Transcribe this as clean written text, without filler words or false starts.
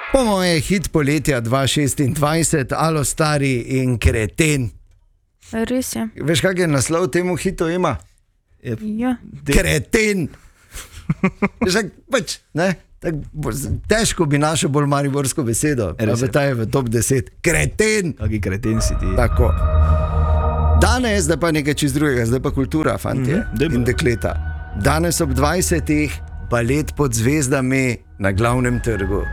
Po moje hit poletja 2026, Alo stari in kreten. Res je. Veš, kak je naslov temu hitu ima? Ja. Kreten. Veš, pač, ne? Težko bi našel bolj mariborsko besedo, da bi ta je v top 10. Kreten. Kaki kreten si ti. Tako. Danes, da pa nekaj čist drugega, zdaj pa kultura, fantje in dekleta. Danes ob 20. balet pod zvezdami na Glavnem trgu.